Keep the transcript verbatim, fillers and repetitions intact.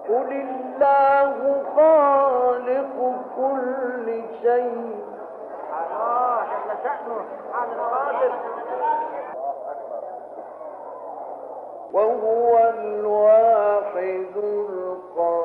قل الله خالق كل شيء الله جل شأنه سبحان القادر وهو الواحد القهار